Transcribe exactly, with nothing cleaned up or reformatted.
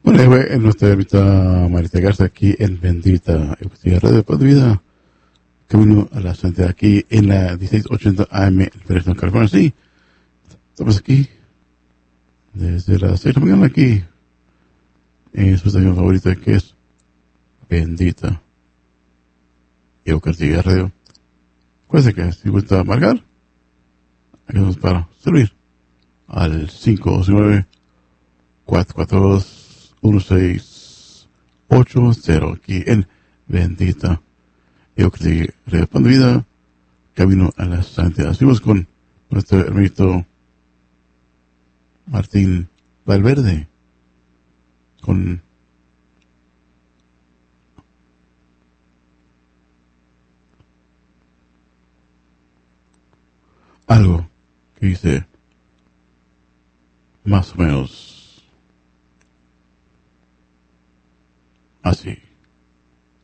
Bueno, fue en nuestra ermita Marita Garza aquí en Bendita Eucaristía Radio de Vida. Camino a la santidad aquí en la dieciséis ochenta A M en Fresno, California. Sí, estamos aquí desde las seis de la mañana aquí en su estación favorita que es Bendita Eucaristía Radio. Acuérdense que si gusta marcar, aquí estamos para servir al cinco dos nueve, cuatro cuatro dos, uno seis ocho cero aquí en Bendita Eucaristía Radio de Vida. Camino a la santidad. Seguimos con nuestro hermanito Martín Valverde con algo que dice más o menos así.